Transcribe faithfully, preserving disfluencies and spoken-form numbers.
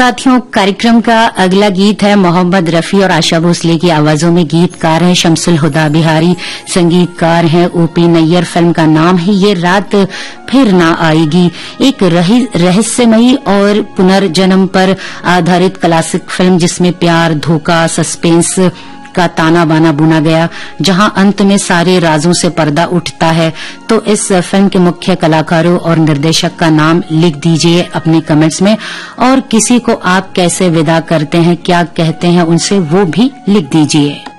साथियों, कार्यक्रम का अगला गीत है मोहम्मद रफी और आशा भोसले की आवाजों में। गीतकार हैं शमसुल हुदा बिहारी, संगीतकार हैं ओपी नैयर। फिल्म का नाम है ये रात फिर ना आएगी। एक रहस्यमयी और पुनर्जन्म पर आधारित क्लासिक फिल्म जिसमें प्यार, धोखा, सस्पेंस का ताना बाना बुना गया, जहां अंत में सारे राजों से पर्दा उठता है। तो इस फिल्म के मुख्य कलाकारों और निर्देशक का नाम लिख दीजिए अपने कमेंट्स में, और किसी को आप कैसे विदा करते हैं, क्या कहते हैं उनसे, वो भी लिख दीजिए।